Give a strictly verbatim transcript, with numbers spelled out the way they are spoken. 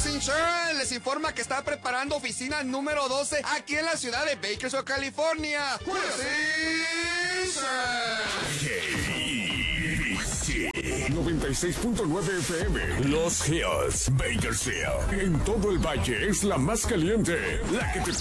House Insurance les informa que está preparando oficina número doce aquí en la ciudad de Bakersfield, California. noventa y seis punto nueve F M. Los Hills, Bakersfield. En todo el valle es la más caliente, la que te